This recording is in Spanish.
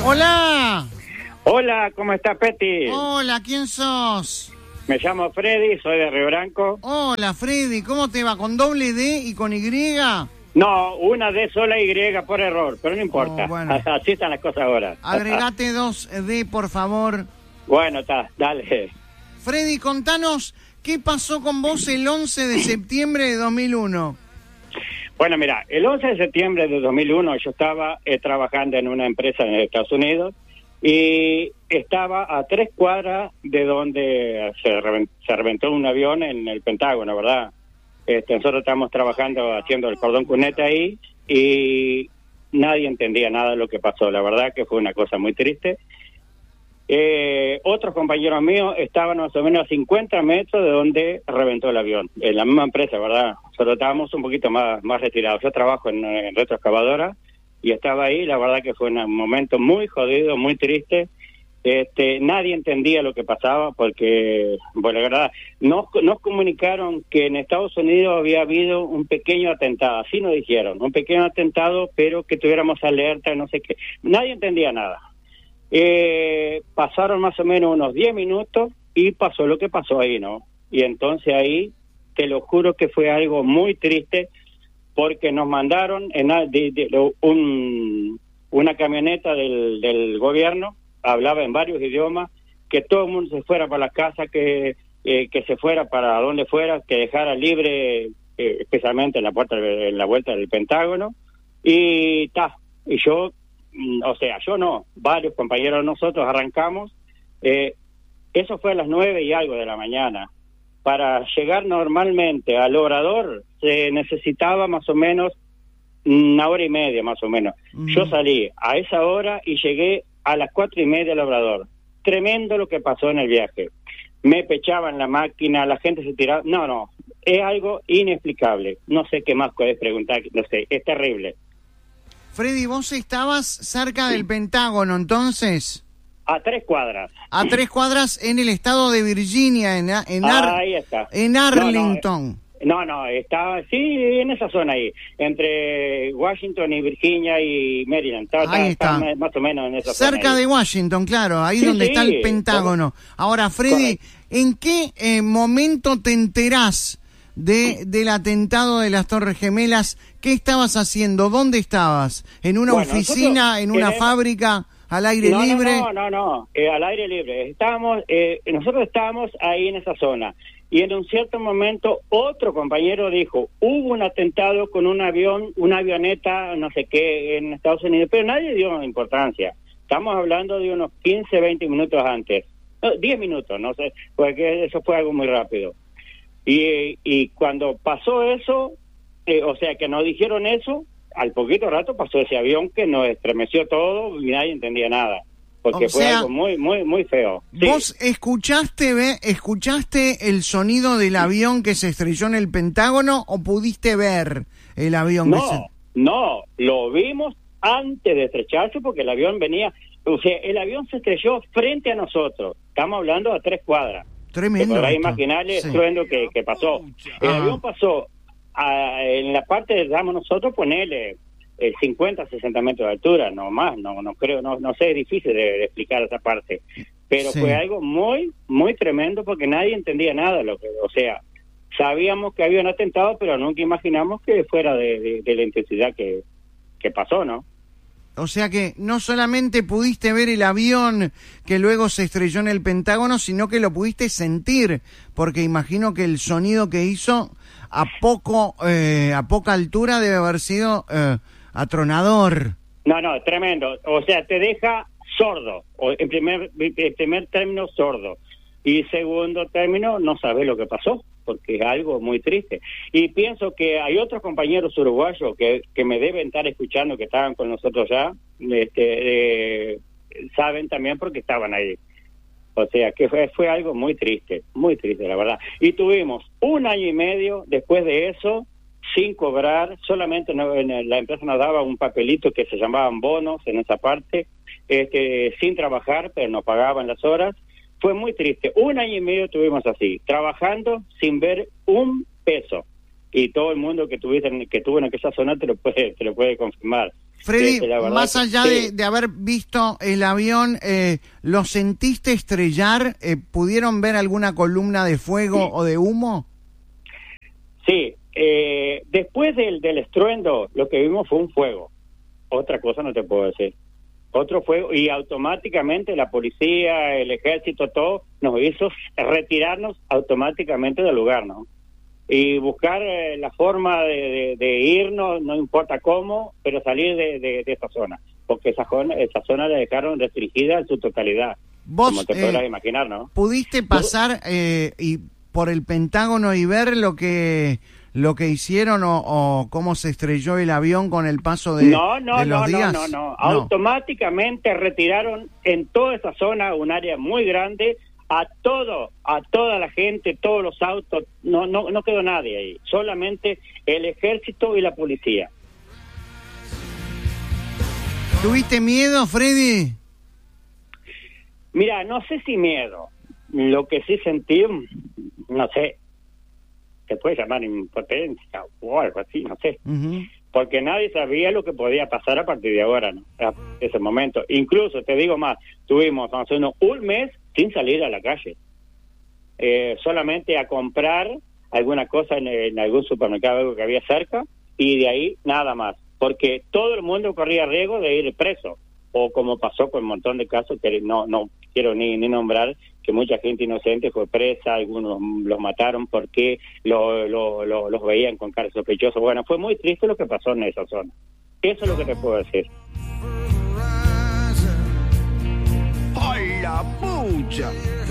Hola. Hola, ¿cómo está, Peti? Hola, ¿quién sos? Me llamo Freddy, soy de Río Branco. Hola, Freddy, ¿cómo te va? ¿Con doble D y con Y? No, una D sola Y por error, pero no importa. Bueno. Así están las cosas ahora. Agregate 2D, por favor. Bueno, está, dale. Freddy, contanos qué pasó con vos el 11 de septiembre de 2001. Bueno, mira, el 11 de septiembre de 2001 yo estaba trabajando en una empresa en Estados Unidos y estaba a 3 cuadras de donde se reventó un avión en el Pentágono, ¿verdad? Nosotros estábamos trabajando haciendo el cordón cuneta ahí y nadie entendía nada de lo que pasó. La verdad que fue una cosa muy triste. Otros compañeros míos estaban más o menos a 50 metros de donde reventó el avión, en la misma empresa, ¿verdad? Solo estábamos un poquito más retirados. Yo trabajo en retroexcavadora y estaba ahí. La verdad que fue un momento muy jodido, muy triste. Nadie entendía lo que pasaba porque, bueno, la verdad, nos comunicaron que en Estados Unidos había habido un pequeño atentado, así nos dijeron, un pequeño atentado, pero que tuviéramos alerta, no sé qué. Nadie entendía nada. Pasaron más o menos unos 10 minutos y pasó lo que pasó ahí, ¿no? Y entonces ahí, te lo juro que fue algo muy triste porque nos mandaron una camioneta del gobierno, hablaba en varios idiomas, que todo el mundo se fuera para la casa, que se fuera para donde fuera, que dejara libre, especialmente en la vuelta del Pentágono, y yo, o sea, yo no, varios compañeros de nosotros arrancamos, eso fue a las 9 y algo de la mañana. Para llegar normalmente al Obrador se necesitaba más o menos 1 hora y media, más o menos. Yo salí a esa hora y llegué a las 4:30 al Obrador. Tremendo lo que pasó en el viaje. Me pechaban la máquina, la gente se tiraba. No, es algo inexplicable. No sé qué más puedes preguntar, no sé, es terrible. Freddy, ¿vos estabas cerca del Pentágono entonces? A 3 cuadras. A 3 cuadras en el estado de Virginia, ahí está. En Arlington. No, estaba, sí, en esa zona ahí, entre Washington y Virginia y Maryland. Está más o menos en esa zona. Cerca de Washington, claro, ahí sí, donde está el Pentágono. Ahora, Freddy, ¿en qué momento te enterás del atentado de las Torres Gemelas? ¿Qué estabas haciendo? ¿Dónde estabas? ¿En una oficina, en una fábrica, al aire libre? No, al aire libre. Nosotros estábamos ahí en esa zona. Y en un cierto momento otro compañero dijo, hubo un atentado con un avión, una avioneta, no sé qué, en Estados Unidos, pero nadie dio importancia. Estamos hablando de unos 15, 20 minutos antes, 10 minutos, no sé, porque eso fue algo muy rápido. Y cuando pasó eso, o sea, que nos dijeron eso, al poquito rato pasó ese avión que nos estremeció todo y nadie entendía nada. Porque fue algo muy, muy, muy feo. Sí. ¿Vos escuchaste el sonido del avión que se estrelló en el Pentágono o pudiste ver el avión? No, lo vimos antes de estrellarse porque el avión venía, o sea, el avión se estrelló frente a nosotros. Estamos hablando a 3 cuadras. Tremendo. Para imaginar el estruendo que pasó. El avión pasó en la parte de nosotros, ponele 50, 60 metros de altura, no más, no creo, no sé, es difícil de explicar esa parte, pero fue algo muy, muy tremendo porque nadie entendía nada, o sea, sabíamos que había un atentado, pero nunca imaginamos que fuera de la intensidad que pasó, ¿no? O sea que no solamente pudiste ver el avión que luego se estrelló en el Pentágono, sino que lo pudiste sentir, porque imagino que el sonido que hizo a poca altura debe haber sido atronador. No, tremendo. O sea, te deja sordo. En primer término, sordo. Y segundo término, no sabes lo que pasó, porque es algo muy triste. Y pienso que hay otros compañeros uruguayos que me deben estar escuchando, que estaban con nosotros ya, saben también porque estaban ahí. O sea, que fue algo muy triste, la verdad. Y tuvimos 1 año y medio después de eso, sin cobrar, solamente la empresa nos daba un papelito que se llamaban bonos en esa parte, sin trabajar, pero nos pagaban las horas. Fue muy triste. 1 año y medio tuvimos así, trabajando sin ver un peso. Y todo el mundo que tuvo en aquella zona te lo puede confirmar. Freddy, más allá de haber visto el avión, ¿lo sentiste estrellar? ¿Pudieron ver alguna columna de fuego o de humo? Sí, después del estruendo, lo que vimos fue un fuego. Otra cosa no te puedo decir. Otro fuego, y automáticamente la policía, el ejército, todo, nos hizo retirarnos automáticamente del lugar, ¿no? Y buscar la forma de irnos, no importa cómo, pero salir de esa zona, porque esa zona la dejaron restringida en su totalidad. Vos, como te podrás imaginar, ¿no? ¿Pudiste pasar y por el Pentágono y ver lo que hicieron o cómo se estrelló el avión con el paso de los días? No. Automáticamente retiraron en toda esa zona, un área muy grande, a toda la gente, todos los autos, no quedó nadie ahí, solamente el ejército y la policía. ¿Tuviste miedo, Freddy? Mira, no sé si miedo, lo que sí sentí, no sé, se puede llamar impotencia o algo así, no sé, porque nadie sabía lo que podía pasar a partir de ahora, ¿no? A ese momento. Incluso, te digo más, tuvimos hace un mes sin salir a la calle, solamente a comprar alguna cosa en algún supermercado que había cerca, y de ahí nada más, porque todo el mundo corría riesgo de ir preso, o como pasó con un montón de casos que no quiero ni nombrar, que mucha gente inocente fue presa, algunos los mataron porque los veían con cara sospechosa. Bueno, fue muy triste lo que pasó en esa zona. Eso es lo que te puedo decir. ¡Ay, la pucha!